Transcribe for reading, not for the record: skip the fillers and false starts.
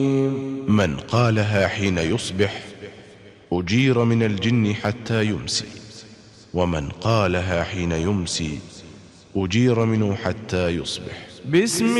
من قالها حين يصبح أجير من الجن حتى يمسي، ومن قالها حين يمسي أجير منه حتى يصبح. بسم